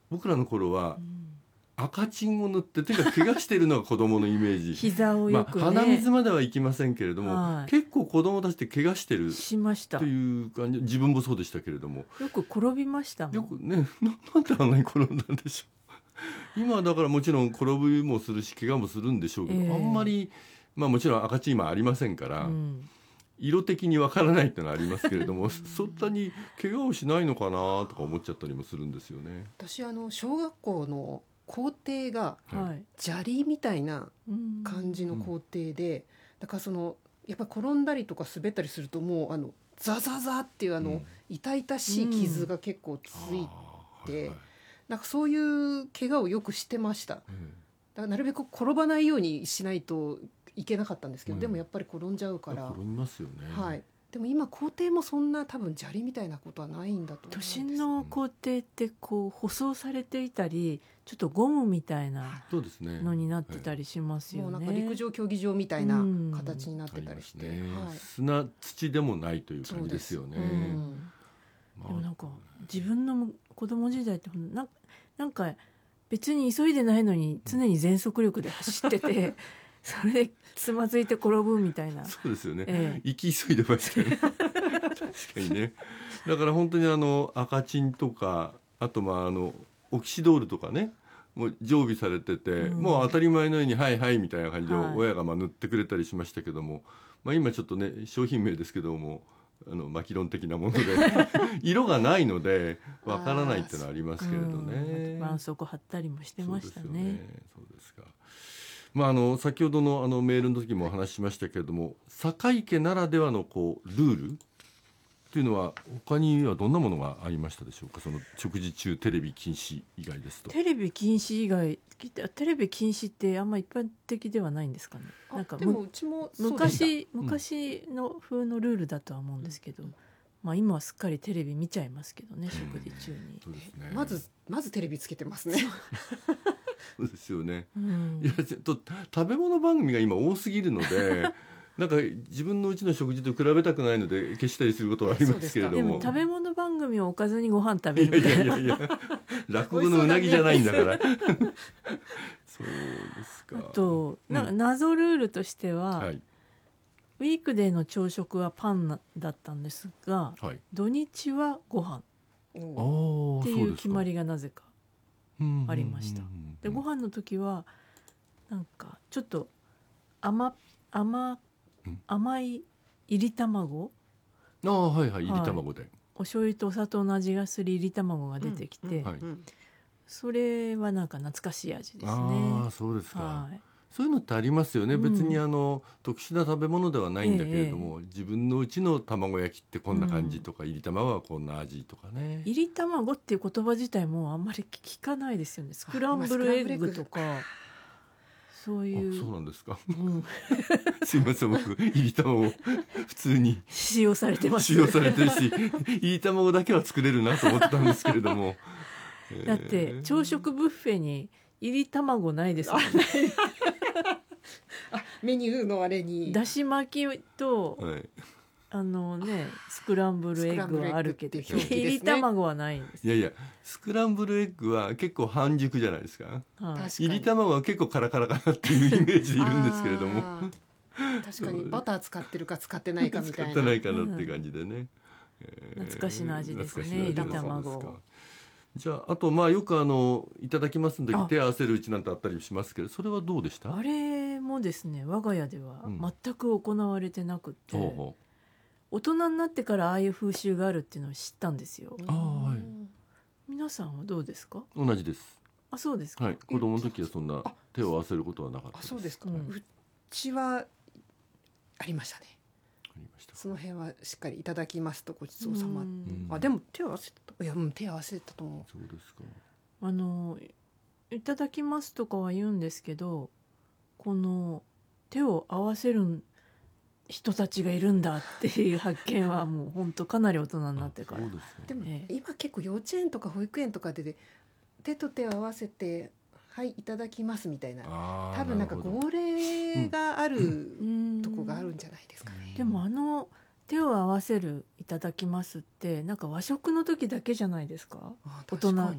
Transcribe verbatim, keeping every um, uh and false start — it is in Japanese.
僕らの頃はうん赤チンを塗って手が怪我しているのが子供のイメージ膝をよくね、 まあ、鼻水まではいきませんけれども、 はい、 結構子供たちって怪我してるしましたという感じ、自分もそうでしたけれども、 よく転びましたもん。 よくね、な、なんであんなに転んだんでしょう今だからもちろん転びもするし怪我もするんでしょうけど、 えーあんまり、まあ、もちろん赤チンはありませんから、 うん、 色的にわからないってのはありますけれどもそんなに怪我をしないのかなとか思っちゃったりもするんですよね。 私あの小学校の校庭がはい、 砂利みたいなうん感じの校庭で、だからそのやっぱり転んだりとか滑ったりするともうあのザザザっていうあの、 うん痛々しい傷が結構ついて、 あーはいはいなんかそういう怪我をよくしてました。だえからなるべく転ばないようにしないといけなかったんですけど、 うんでもやっぱり転んじゃうから、 え転びますよね。 はい、でも今校庭もそんな多分砂利みたいなことはないんだと思うん都です。 心の校庭ってこう舗装されていたりちょっとゴムみたいなそうですね。 のになってたりしますよね。 もうなんか陸上競技場みたいな形になってたりして、 ありますね、 はい、 砂土でもないという感じですよね。 そうですうんまあでもなんか自分の子供時代ってほんななんか別に急いでないのに常に全速力で走っててそれでつまずいて転ぶみたいな、 そうですよね、 ええ、 行き急いでましたよね確かにね。だから本当にあの赤チンとかあとまああのオキシドールとかねもう常備されてて、 うんもう当たり前のようにはいはいみたいな感じではい親がまあ塗ってくれたりしましたけども、まあ、今ちょっとね商品名ですけどもあのマキロン的なもので色がないのでわからないっていうのはありますけれどね。 絆創膏貼ったりもしてましたそうですよね。 ね。そうですか。まあ、あの先ほどのあのメールの時もお話ししましたけれども坂池ならではのこうルールというのは他にはどんなものがありましたでしょうか。その食事中テレビ禁止以外ですと。 テレビ禁止以外テレビ禁止ってあんま一般的ではないんですかね。なんかでもうちもそうでした。 昔昔の風のルールだとは思うんですけど、まあ、今はすっかりテレビ見ちゃいますけどね、食事中に。 そうですね。 まずまずテレビつけてますねそうですよね。 うん、 いやちょっと食べ物番組が今多すぎるのでなんか自分のうちの食事と比べたくないので消したりすることはありますけれども。 でも食べ物番組を置かずにご飯食べるみたいな。 いやいやいやいや落語のうなぎじゃないんだからそうですか。 あとなんか謎ルールとしては、 はいウィークデーの朝食はパンだったんですが、 はい、 土日はご飯おっていう決まりがなぜかありました。でご飯飯の時はなんかちょっと甘甘甘いいり卵、 ああはいはい、いり卵で、 お醤油とお砂糖の味がするいり卵が出てきて、 うんはいうんそれはなんか懐かしい味ですね。 ああそうですか、 はいそういうのってありますよね、 うん別にあの特殊な食べ物ではないんだけれども、自分のうちの卵焼きってこんな感じとか、いり卵はこんな味とかね。 いり卵っていう言葉自体もあんまり聞かないですよね。スクランブルエッグとかそういう、 あそうなんですかうん、 すいません僕いり卵普通に使用されてます。 使用されてるしいり卵だけは作れるなと思ったんですけれどもだって朝食ブッフェにいり卵ないですもんね。 あメニューのあれにだし巻きと、 はいあのねスクランブルエッグはあるけど、 スクランブルエッグっていう表記ですねいり卵はないんですいやいやスクランブルエッグは結構半熟じゃないですか。 はい確かにいり卵は結構カラカラかなっていうイメージでいるんですけれどもあー確かにバター使ってるか使ってないかみたいな使ってないかなっていう感じでね、えー懐かしの味ですね懐かしの味いり卵そうですか。じゃああとまあよくあのいただきますのあ時手合わせるうちなんてあったりしますけど、それはどうでした？ あれもですね我が家ではうん全く行われてなくて、 ほうほ大人になってからああいう風習があるっていうのを知ったんですよ。 あーはい皆さんはどうですか？ う同じです。 あそうですか、 はい、子供の時はそんな手を合わせることはなかったです。 あそうですか、 ううんちはありましたね。 ありました。 その辺はしっかりいただきますとごちそうさま、 うんあでも手を合わせたいや、うん、手を合わせたと思う。 そうですか。 あのいただきますとかは言うんですけど、この手を合わせる人たちがいるんだっていう発見はもう本当かなり大人になってから。 そうですね。 でも、 ええ今結構幼稚園とか保育園とかで、で手と手を合わせてはいいただきますみたいな、 あー多分なんかるほど号令があるうんとこがあるんじゃないですかね。 でもあの手を合わせるいただきますってなんか和食の時だけじゃないですか。 あ大人確かに